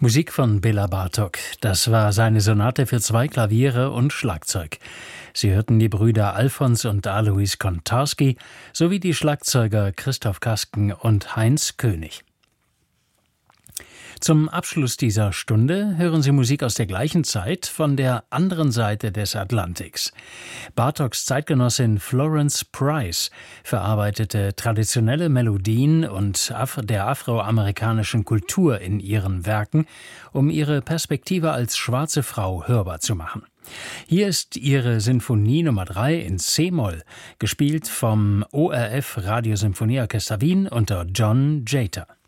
Musik von Béla Bartók. Das war seine Sonate für 2 Klaviere und Schlagzeug. Sie hörten die Brüder Alfons und Alois Kontarski sowie die Schlagzeuger Christoph Kasken und Heinz König. Zum Abschluss dieser Stunde hören Sie Musik aus der gleichen Zeit von der anderen Seite des Atlantiks. Bartóks Zeitgenossin Florence Price verarbeitete traditionelle Melodien und der afroamerikanischen Kultur in ihren Werken, um ihre Perspektive als schwarze Frau hörbar zu machen. Hier ist ihre Sinfonie Nummer 3 in C-Moll, gespielt vom ORF Radiosymphonieorchester Wien unter John Jeter.